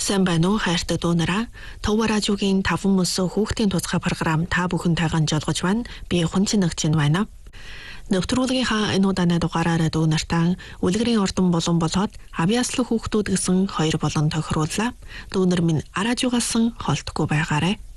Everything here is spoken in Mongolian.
Сайн байна уу хайртай дүүнараа. Төв радиогийн 5 мөсөө хүүхдийн тусгай програм та бүхэнтэйгээ жолгож байна. Би Хүнчин Нагчин байна. Нэвтрүүлгийнхаа энэ удааны дугаараараа дүүнартаа үлгэрийн ордон болон болоод авьяаслах хүүхдүүд гэсэн 2 болон тохирууллаа. Дүүнер минь радиогоос холтгүй байгаарай.